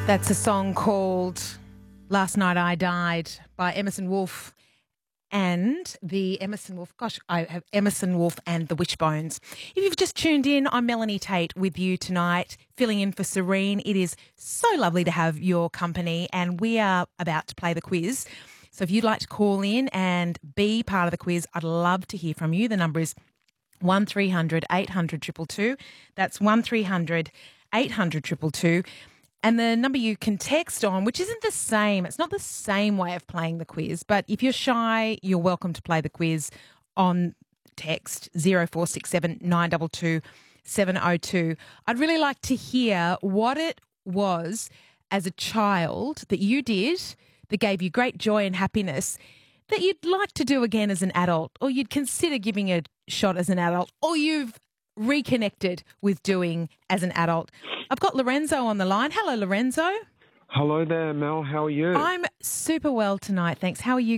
That's a song called Last Night I Died by Emerson Wolf and I have Emerson Wolf and the Wishbones. If you've just tuned in, I'm Melanie Tate with you tonight, filling in for Serene. It is so lovely to have your company, and we are about to play the quiz. So if you'd like to call in and be part of the quiz, I'd love to hear from you. The number is 1300 800 222. That's 1300 800 222. And the number you can text on, which isn't the same, it's not the same way of playing the quiz, but if you're shy, you're welcome to play the quiz on text 0467 922 702. I'd really like to hear what it was as a child that you did that gave you great joy and happiness that you'd like to do again as an adult, or you'd consider giving a shot as an adult, or you've reconnected with doing as an adult. I've got Lorenzo on the line. Hello, Lorenzo. Hello there, Mel. How are you? I'm super well tonight, thanks. How are you